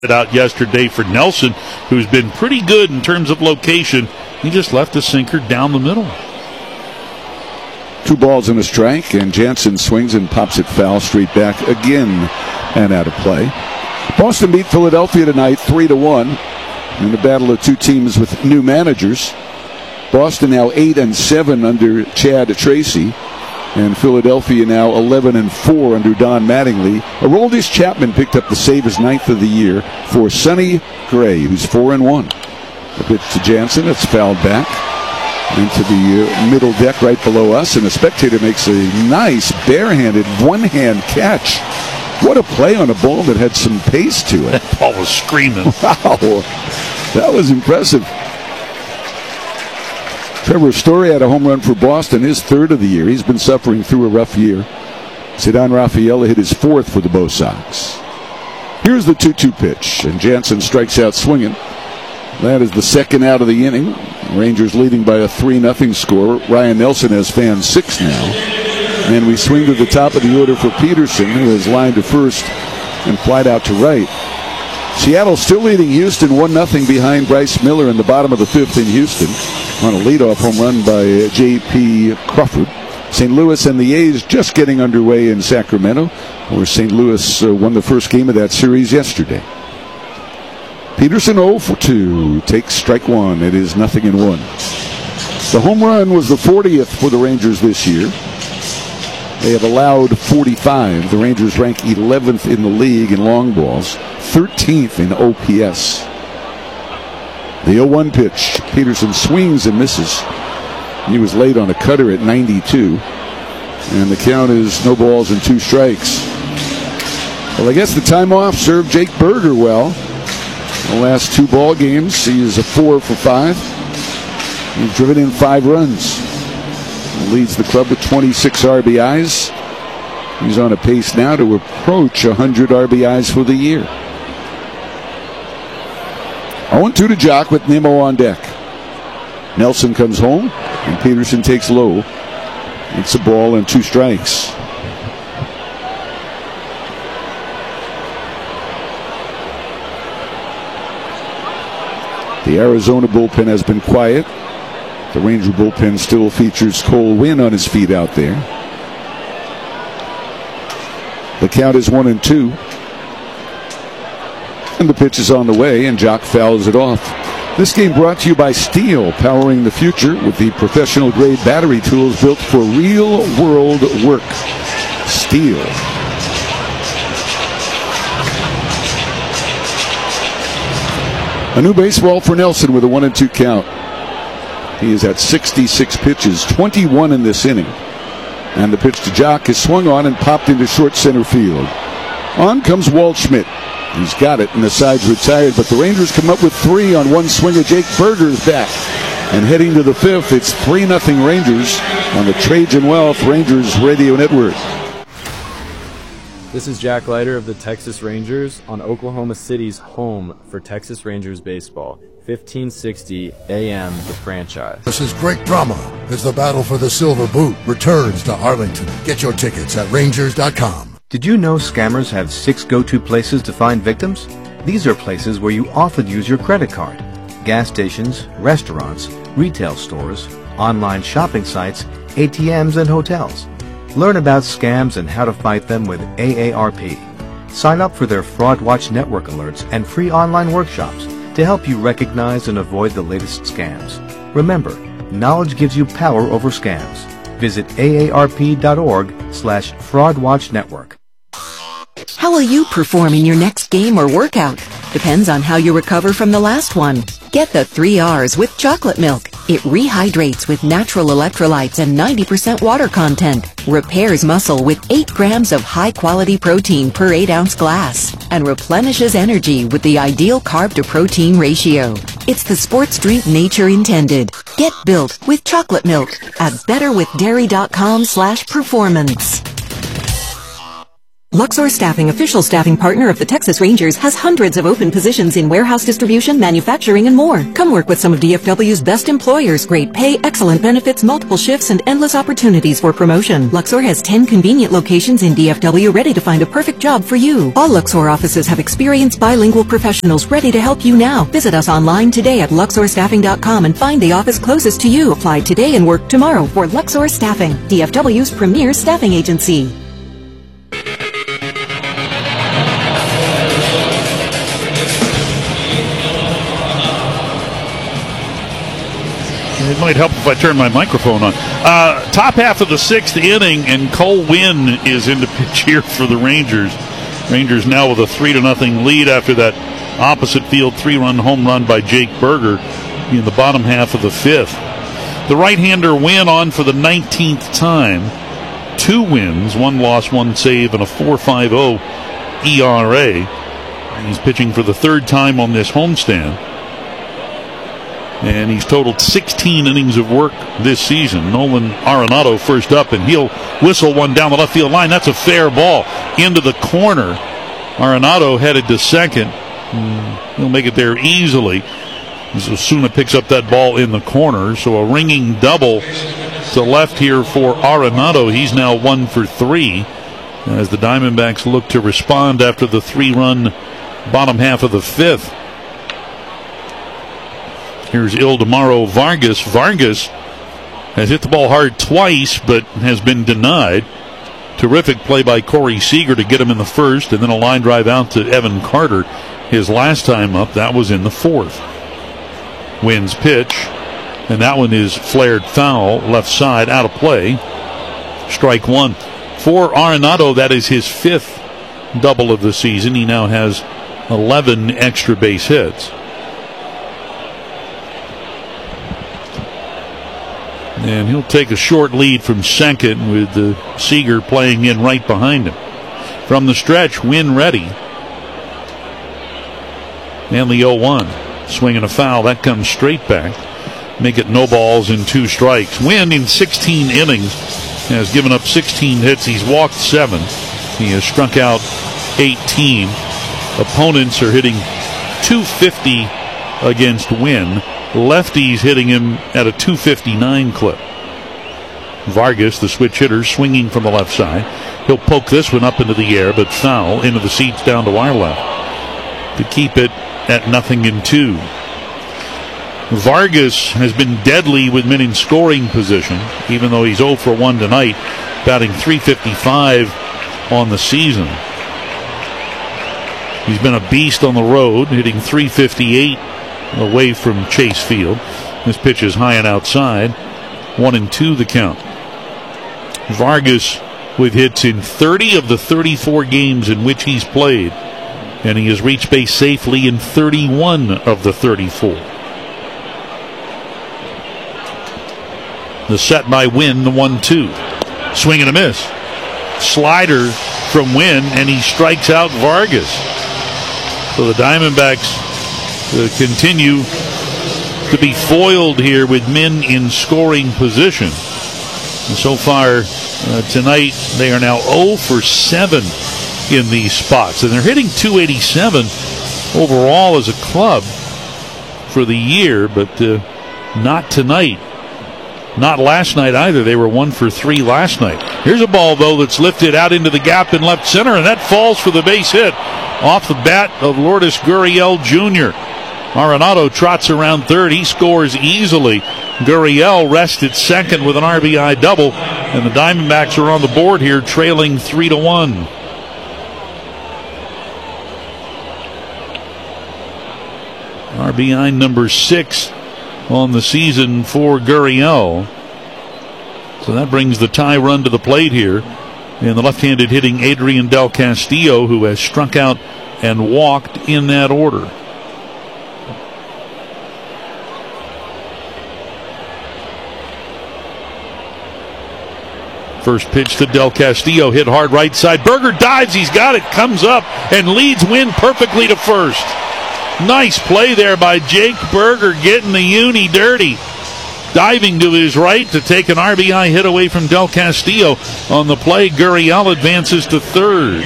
out yesterday for Nelson, who's been pretty good in terms of location. He just left the sinker down the middle. 2 balls and a strike, and Jansen swings and pops it foul straight back again and out of play. Boston beat Philadelphia tonight 3-1 in the battle of two teams with new managers. Boston now 8-7 under Chad Tracy, and Philadelphia now 11-4 under Don Mattingly. Aroldis Chapman picked up the save, his 9th of the year, for Sonny Gray, who's 4-1. A pitch to Jansen, it's fouled back into the middle deck right below us, and a spectator makes a nice barehanded one-hand catch. What a play on a ball that had some pace to it. That ball was screaming. Wow, that was impressive. Trevor Story had a home run for Boston, his 3rd of the year. He's been suffering through a rough year. Ceddanne Rafaela hit his 4th for the Bo Sox. Here's the 2-2 pitch, and Jansen strikes out swinging. That is the 2nd out of the inning. Rangers leading by a 3-0 score. Ryan Nelson has fanned 6 now. And we swing to the top of the order for Peterson, who has lined to first and flied out to right. Seattle still leading Houston 1-0 behind Bryce Miller in the bottom of the 5th in Houston on a leadoff home run by J.P. Crawford. St. Louis and the A's just getting underway in Sacramento, where St. Louis won the first game of that series yesterday. Peterson 0 for 2, takes strike one. It is 0-1. The home run was the 40th for the Rangers this year. They have allowed 45. The Rangers rank 11th in the league in long balls, 13th in OPS. The 0-1 pitch. Peterson swings and misses. He was late on a cutter at 92. And the count is no balls and 2 strikes. Well, I guess the time off served Jake Berger well. The last 2 ball games, he is a 4 for 5. He's driven in 5 runs. He leads the club with 26 RBIs. He's on a pace now to approach 100 RBIs for the year. 0-2 to Jock with Nimmo on deck. Nelson comes home, and Peterson takes low. It's a ball and 2 strikes. The Arizona bullpen has been quiet. The Ranger bullpen still features Cole Winn on his feet out there. The count is 1-2. And the pitch is on the way, and Jock fouls it off. This game brought to you by Steel, powering the future with the professional-grade battery tools built for real-world work. Steel. A new baseball for Nelson with a 1-2 count. He is at 66 pitches, 21 in this inning. And the pitch to Jock is swung on and popped into short center field. On comes Waldschmidt. He's got it, and the side's retired, but the Rangers come up with 3 on one swing of Jake Berger's bat. And heading to the 5th, it's 3-0 Rangers on the Trajan Wealth Rangers Radio Network. This is Jack Leiter of the Texas Rangers on Oklahoma City's home for Texas Rangers baseball, 1560 AM The Franchise. This is great drama as the battle for the Silver Boot returns to Arlington. Get your tickets at Rangers.com. Did you know scammers have 6 go-to places to find victims? These are places where you often use your credit card. Gas stations, restaurants, retail stores, online shopping sites, ATMs, and hotels. Learn about scams and how to fight them with AARP. Sign up for their Fraud Watch Network alerts and free online workshops to help you recognize and avoid the latest scams. Remember, knowledge gives you power over scams. Visit aarp.org/fraudwatchnetwork. How will you perform in your next game or workout? Depends on how you recover from the last one. Get the 3 R's with chocolate milk. It rehydrates with natural electrolytes and 90% water content. Repairs muscle with 8 grams of high-quality protein per 8-ounce glass. And replenishes energy with the ideal carb-to-protein ratio. It's the sports drink nature intended. Get built with chocolate milk at betterwithdairy.com/performance. Luxor Staffing, official staffing partner of the Texas Rangers, has hundreds of open positions in warehouse distribution, manufacturing, and more. Come work with some of DFW's best employers. Great pay, excellent benefits, multiple shifts, and endless opportunities for promotion. Luxor has 10 convenient locations in DFW ready to find a perfect job for you. All Luxor offices have experienced bilingual professionals ready to help you now. Visit us online today at luxorstaffing.com and find the office closest to you. Apply today and work tomorrow for Luxor Staffing, DFW's premier staffing agency. It might help if I turn my microphone on. Top half of the sixth inning, and Cole Winn is in the pitch here for the Rangers. Rangers now with a 3-0 lead after that opposite field 3-run home run by Jake Burger in the bottom half of the fifth. The right-hander Winn on for the 19th time. 2 wins, 1 loss, 1 save, and a 4.50 ERA. He's pitching for the 3rd time on this homestand. And he's totaled 16 innings of work this season. Nolan Arenado first up, and he'll whistle one down the left field line. That's a fair ball into the corner. Arenado headed to second. He'll make it there easily. Osuna picks up that ball in the corner. So a ringing double to left here for Arenado. He's now 1 for 3 as the Diamondbacks look to respond after the 3-run bottom half of the fifth. Here's Ildemaro Vargas. Vargas has hit the ball hard twice, but has been denied. Terrific play by Corey Seager to get him in the first, and then a line drive out to Evan Carter. His last time up, that was in the fourth. Wynn's pitch, and that one is flared foul, left side, out of play. Strike one. For Arenado, that is his 5th double of the season. He now has 11 extra base hits. And he'll take a short lead from second with Seager playing in right behind him. From the stretch, Winn ready. And the 0-1. Swinging a foul. That comes straight back. Make it no balls and 2 strikes. Winn in 16 innings has given up 16 hits. He's walked 7. He has struck out 18. Opponents are hitting .250 against Winn. Lefties hitting him at a .259 clip. Vargas, the switch hitter, swinging from the left side. He'll poke this one up into the air, but foul into the seats down to our left to keep it at 0-2. Vargas has been deadly with men in scoring position, even though he's 0 for 1 tonight, batting .355 on the season. He's been a beast on the road, hitting .358 away from Chase Field. This pitch is high and outside. 1-2 the count. Vargas with hits in 30 of the 34 games in which he's played, and he has reached base safely in 31 of the 34. The set by Winn, the 1-2. Swing and a miss. Slider from Winn, and he strikes out Vargas. So the Diamondbacks continue to be foiled here with men in scoring position. And so far tonight, they are now 0 for 7 in these spots. And they're hitting .287 overall as a club for the year, but not tonight. Not last night either. They were 1 for 3 last night. Here's a ball, though, that's lifted out into the gap in left center, and that falls for the base hit off the bat of Lourdes Gurriel Jr. Arenado trots around third. He scores easily. Gurriel rests at second with an RBI double, and the Diamondbacks are on the board here, trailing 3-1. RBI number 6 on the season for Gurriel. So that brings the tie run to the plate here. And the left-handed hitting Adrian Del Castillo, who has struck out and walked in that order. First pitch to Del Castillo, hit hard right side. Burger dives, he's got it, comes up and leads Winn perfectly to first. Nice play there by Jake Burger, getting the uni dirty. diving to his right to take an RBI hit away from Del Castillo. On the play, Gurriel advances to third.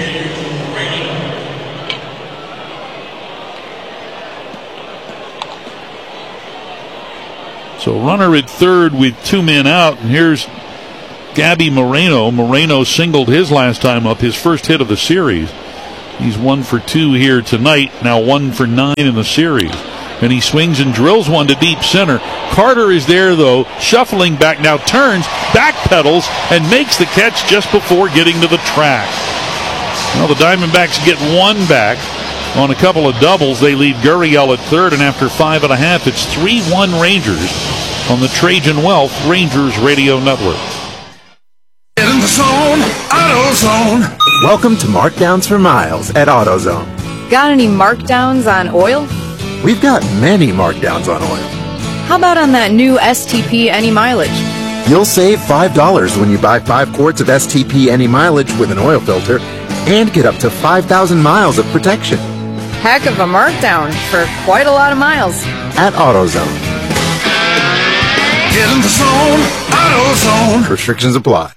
So runner at third with 2 men out, and here's Gabby Moreno. Moreno singled his last time up, his first hit of the series. He's 1 for 2 here tonight, now 1 for 9 in the series. And he swings and drills one to deep center. Carter is there, though, shuffling back, now turns, backpedals, and makes the catch just before getting to the track. Well, the Diamondbacks get one back on a couple of doubles. They leave Gurriel at third, and after 5.5, it's 3-1 Rangers on the Trajan Wealth Rangers Radio Network. Get in the zone, AutoZone. Welcome to Markdowns for Miles at AutoZone. Got any markdowns on oil? We've got many markdowns on oil. How about on that new STP Any Mileage? You'll save $5 when you buy 5 quarts of STP Any Mileage with an oil filter and get up to 5,000 miles of protection. Heck of a markdown for quite a lot of miles. At AutoZone. Get in the zone, AutoZone. Restrictions apply.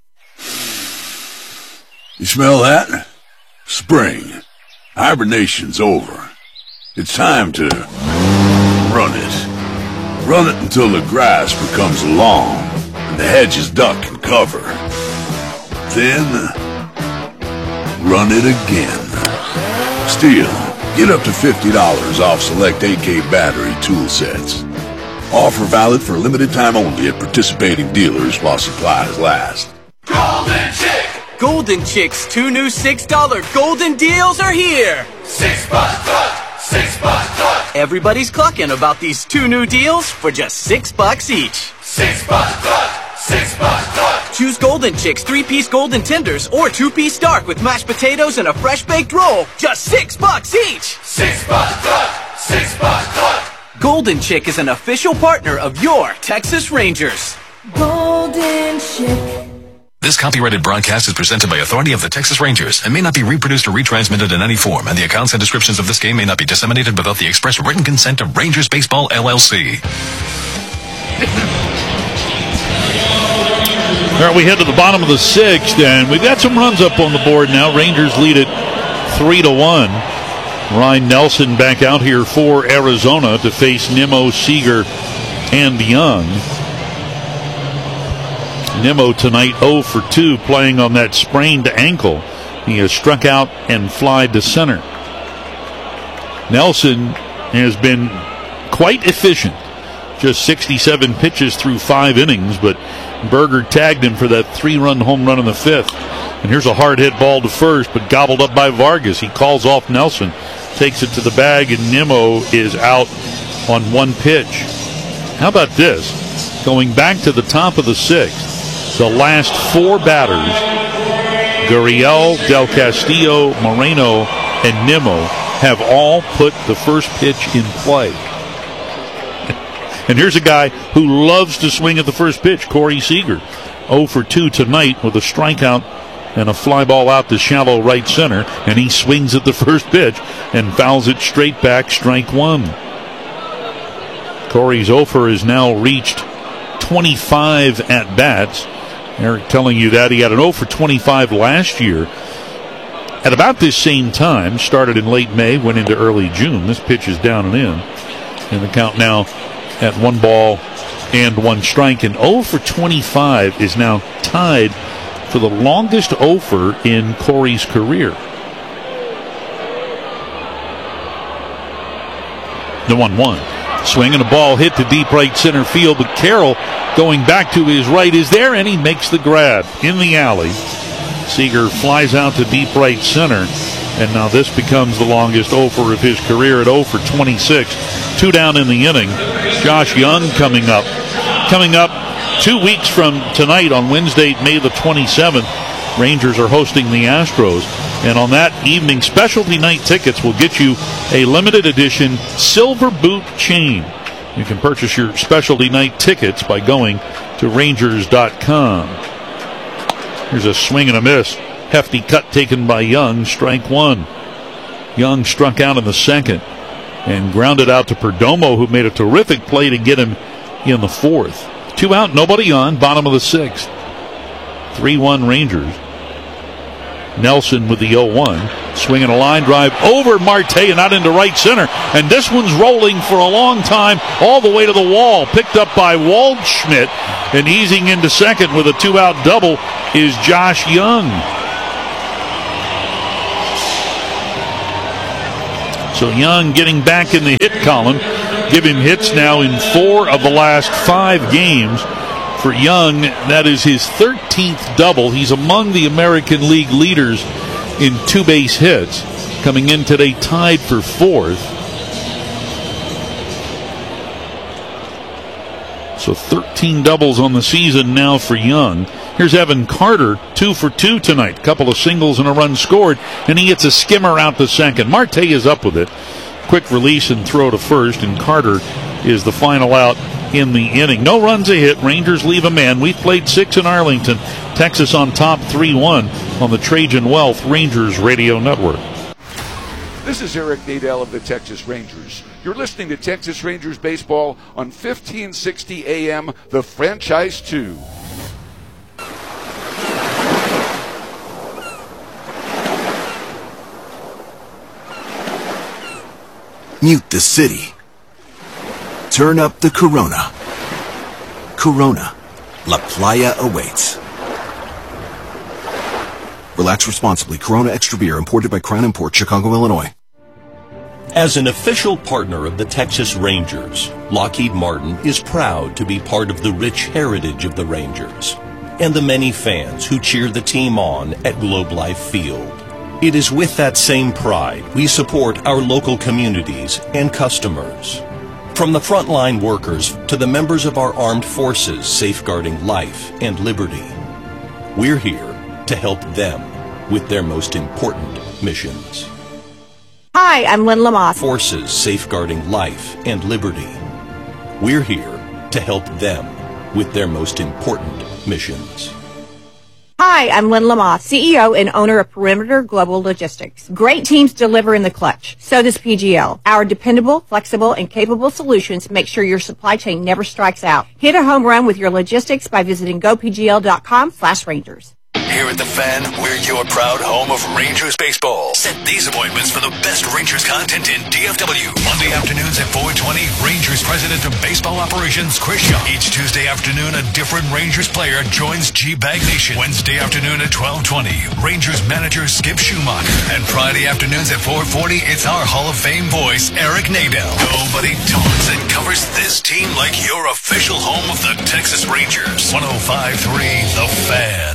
You smell that? Spring. Hibernation's over. It's time to run it. Run it until the grass becomes long and the hedges duck and cover. Then, run it again. Steel, get up to $50 off select AK battery tool sets. Offer valid for a limited time only at participating dealers while supplies last. Golden Chick! Golden Chick's 2 new $6 golden deals are here! $6 cluck! $6 cluck! Everybody's clucking about these 2 new deals for just $6 each. $6 cluck! $6 cluck! Choose Golden Chick's 3-piece golden tenders or 2-piece dark with mashed potatoes and a fresh baked roll. Just $6 each. $6 cluck! $6 cluck! Golden Chick is an official partner of your Texas Rangers. Golden Chick. This copyrighted broadcast is presented by authority of the Texas Rangers and may not be reproduced or retransmitted in any form, and the accounts and descriptions of this game may not be disseminated without the express written consent of Rangers Baseball, LLC. All right, we head to the bottom of the 6th, and we've got some runs up on the board now. Rangers lead it 3-1. Ryan Nelson back out here for Arizona to face Nimmo, Seager, and Young. Nimmo tonight 0 for 2, playing on that sprained ankle. He has struck out and flied to center. Nelson has been quite efficient. Just 67 pitches through 5 innings, but Berger tagged him for that 3-run home run in the 5th. And here's a hard hit ball to first, but gobbled up by Vargas. He calls off Nelson, takes it to the bag, and Nimmo is out on 1 pitch. How about this? Going back to the top of the 6th, the last 4 batters, Gurriel, Del Castillo, Moreno, and Nimmo, have all put the first pitch in play. And here's a guy who loves to swing at the first pitch, Corey Seager. 0 for 2 tonight with a strikeout and a fly ball out to shallow right center, and he swings at the first pitch and fouls it straight back, strike 1. Corey's offer has now reached 25 at-bats. Eric telling you that he had an 0 for 25 last year. At about this same time, started in late May, went into early June. This pitch is down and in. And the count now at 1 ball and 1 strike. And 0 for 25 is now tied for the longest offer in Corey's career. The 1-1. Swinging a ball hit to deep right center field, but Carroll going back to his right is there, and he makes the grab in the alley. Seager flies out to deep right center, and now this becomes the longest offer of his career at 0 for 26. 2 down in the inning. Josh Young coming up. Coming up 2 weeks from tonight on Wednesday, May the 27th, Rangers are hosting the Astros. And on that evening, specialty night tickets will get you a limited edition silver boot chain. You can purchase your specialty night tickets by going to Rangers.com. Here's a swing and a miss. Hefty cut taken by Young, strike 1. Young struck out in the 2nd and grounded out to Perdomo, who made a terrific play to get him in the 4th. 2 out, nobody on, bottom of the 6th. 3-1 Rangers. Nelson with the 0-1. Swinging a line drive over Marte and out into right center. And this one's rolling for a long time all the way to the wall. Picked up by Waldschmidt. And easing into second with a 2-out double is Josh Young. So Young getting back in the hit column. Give him hits now in 4 of the last 5 games. For Young, that is his 13th double. He's among the American League leaders in 2-base hits. Coming in today tied for 4th. So 13 doubles on the season now for Young. Here's Evan Carter, 2 for 2 tonight. Couple of singles and a run scored, and he gets a skimmer out to second. Marte is up with it. Quick release and throw to first, and Carter is the final out in the inning. No runs a hit. Rangers leave a man. We've played 6 in Arlington. Texas on top 3-1 on the Trajan Wealth Rangers Radio Network. This is Eric Nadel of the Texas Rangers. You're listening to Texas Rangers baseball on 1560 AM, the Franchise 2. Mute the city. Turn up the Corona. Corona. La Playa awaits. Relax responsibly. Corona Extra Beer, imported by Crown Import, Chicago, Illinois. As an official partner of the Texas Rangers, Lockheed Martin is proud to be part of the rich heritage of the Rangers and the many fans who cheer the team on at Globe Life Field. It is with that same pride we support our local communities and customers. From the frontline workers to the members of our armed forces safeguarding life and liberty, we're here to help them with their most important missions. Hi, I'm Lynn Lamotte. Forces safeguarding life and liberty. We're here to help them with their most important missions. Hi, I'm Lynn Lamotte, CEO and owner of Perimeter Global Logistics. Great teams deliver in the clutch. So does PGL. Our dependable, flexible, and capable solutions make sure your supply chain never strikes out. Hit a home run with your logistics by visiting gopgl.com/Rangers. Here at The Fan, we're your proud home of Rangers baseball. Set these appointments for the best Rangers content in DFW. Monday afternoons at 4:20, Rangers President of Baseball Operations, Chris Young. Each Tuesday afternoon, a different Rangers player joins G-Bag Nation. Wednesday afternoon at 12:20, Rangers manager Skip Schumacher. And Friday afternoons at 4:40, it's our Hall of Fame voice, Eric Nadel. Nobody talks and covers this team like your official home of the Texas Rangers. 105.3 The Fan.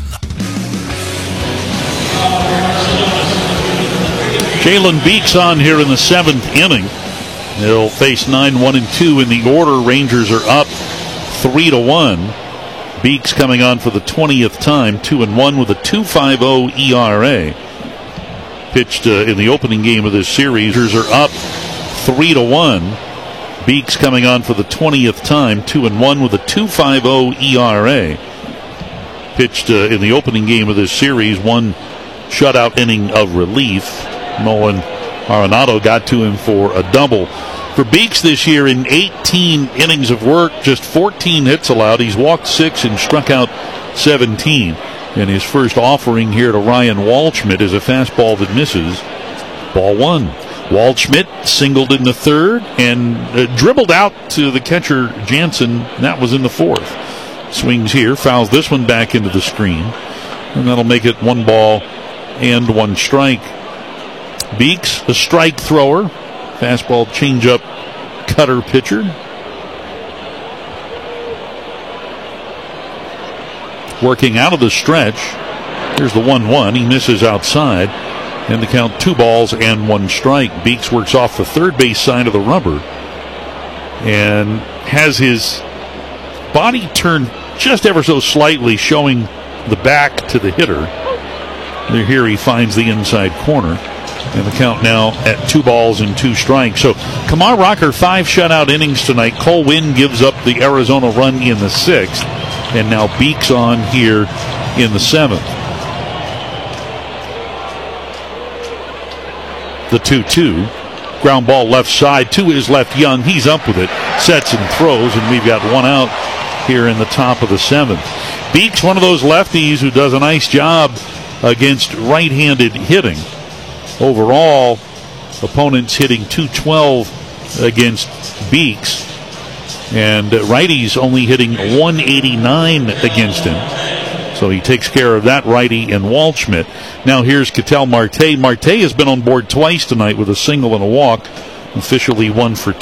Jalen Beeks on here in the 7th inning. They'll face 9, 1, and 2 in the order. Rangers are up 3-1. Beeks coming on for the 20th time, 2-1 with a 2.50 ERA. Pitched in the opening game of this series. Rangers are up 3-1. Beeks coming on for the 20th time, 2-1 with a 2.50 ERA. Pitched in the opening game of this series, one shutout inning of relief. Nolan Arenado got to him for a double. For Beeks this year, in 18 innings of work, just 14 hits allowed. He's walked 6 and struck out 17. And his first offering here to Ryan Waldschmidt is a fastball that misses. Ball 1. Waldschmidt singled in the 3rd and dribbled out to the catcher Jansen. That was in the 4th. Swings here, fouls this one back into the screen. And that'll make it 1 ball and 1 strike. Beeks, a strike thrower. Fastball, changeup, cutter pitcher. Working out of the stretch. Here's the 1-1. He misses outside. And the count 2 balls and 1 strike. Beeks works off the third base side of the rubber. And has his body turned just ever so slightly, showing the back to the hitter. Here he finds the inside corner. And the count now at 2 balls and 2 strikes. So Kamar Rocker, 5 shutout innings tonight. Cole Winn gives up the Arizona run in the 6th. And now Beeks on here in the 7th. The 2-2. Ground ball left side to his left. Young, he's up with it. Sets and throws, and we've got 1 out here in the top of the 7th. Beeks, one of those lefties who does a nice job against right-handed hitting. Overall, opponents hitting .212 against Beeks, and righties only hitting .189 against him. So he takes care of that righty and Waldschmidt. Now here's Ketel Marte. Marte has been on board twice tonight with a single and a walk. Officially 1 for 2.